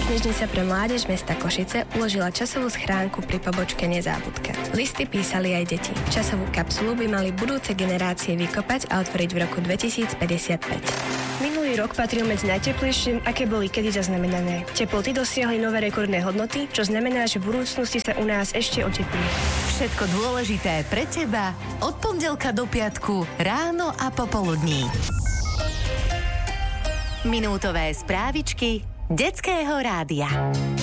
Knižnica pre mládež mesta Košice uložila časovú schránku pri pobočke Nezábudka. Listy písali aj deti. Časovú kapsulu by mali budúce generácie vykopať a otvoriť v roku 2055. Minulý rok patril medzi najteplejšie, aké boli kedy zaznamenané. Teploty dosiahli nové rekordné hodnoty, čo znamená, že v budúcnosti sa u nás ešte oteplí. Všetko dôležité pre teba od pondelka do piatku ráno a popoludní. Minútové správičky Detského rádia.